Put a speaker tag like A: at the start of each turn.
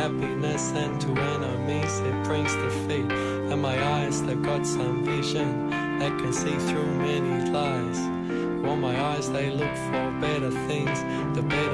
A: happiness, and to enemies it brings defeat. And my eyes, they've got some vision that can see through many lies. Well, my eyes, they look for better things, the better